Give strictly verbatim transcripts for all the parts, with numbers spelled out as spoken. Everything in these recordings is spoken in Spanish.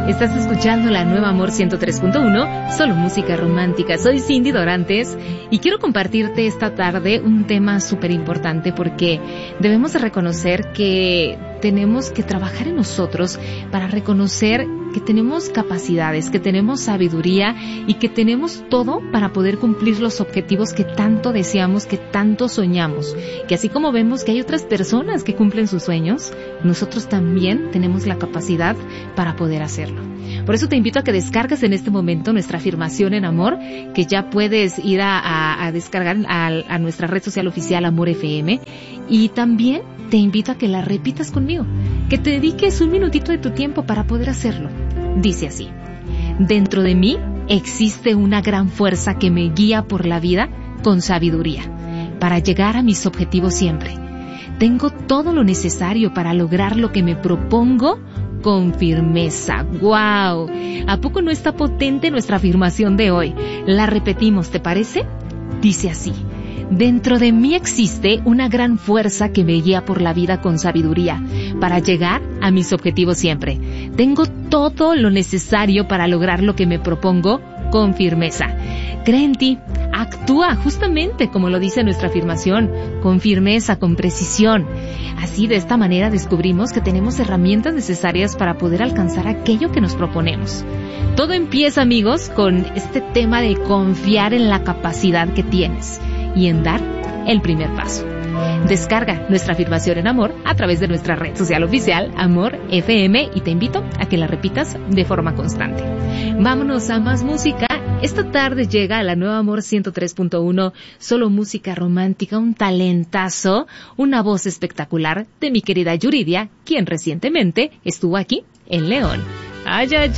Estás escuchando la nueva Amor ciento tres punto uno, solo música romántica. Soy Cindy Dorantes y quiero compartirte esta tarde un tema súper importante porque debemos de reconocer que tenemos que trabajar en nosotros para reconocer que tenemos capacidades, que tenemos sabiduría y que tenemos todo para poder cumplir los objetivos que tanto deseamos, que tanto soñamos. Que así como vemos que hay otras personas que cumplen sus sueños, nosotros también tenemos la capacidad para poder hacerlo. Por eso te invito a que descargues en este momento nuestra afirmación en amor, que ya puedes ir a, a, a descargar a, a nuestra red social oficial Amor F M, y también te invito a que la repitas conmigo, que te dediques un minutito de tu tiempo para poder hacerlo. Dice así: dentro de mí existe una gran fuerza que me guía por la vida con sabiduría, para llegar a mis objetivos siempre. Tengo todo lo necesario para lograr lo que me propongo con firmeza. ¡Wow! ¿A poco no está potente nuestra afirmación de hoy? La repetimos, ¿te parece? Dice así: dentro de mí existe una gran fuerza que me guía por la vida con sabiduría, para llegar a mis objetivos siempre. Tengo todo lo necesario para lograr lo que me propongo con firmeza. Cree en ti, actúa justamente como lo dice nuestra afirmación, con firmeza, con precisión. Así, de esta manera descubrimos que tenemos herramientas necesarias para poder alcanzar aquello que nos proponemos. Todo empieza, amigos, con este tema de confiar en la capacidad que tienes y en dar el primer paso. Descarga nuestra afirmación en amor a través de nuestra red social oficial Amor F M y te invito a que la repitas de forma constante. Vámonos a más música. Esta tarde llega a la nueva Amor ciento tres punto uno, solo música romántica, un talentazo, una voz espectacular de mi querida Yuridia, quien recientemente estuvo aquí en León. ¡Ay, ay,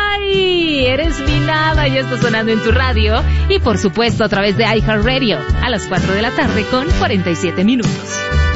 ay! Eres mi nada, ya está sonando en tu radio y por supuesto a través de iHeartRadio a las cuatro de la tarde con cuarenta y siete minutos.